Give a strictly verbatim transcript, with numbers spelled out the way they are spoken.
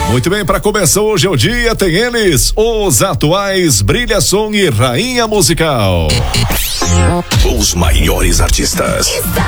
Muito bem, para começar hoje é o dia, tem eles, os atuais Brilha Som e Rainha Musical. Os maiores artistas.